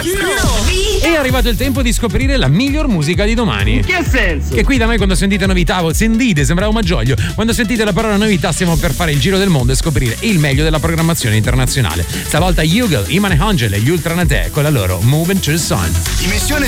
È arrivato il tempo di scoprire la miglior musica di domani. In che senso? Che qui da noi quando sentite novità, sembrava un maggioglio. Quando sentite la parola novità stiamo per fare il giro del mondo e scoprire il meglio della programmazione internazionale. Stavolta Hugel, Iman e Angel e gli Ultranate con la loro Moving to the Sun. Dimensione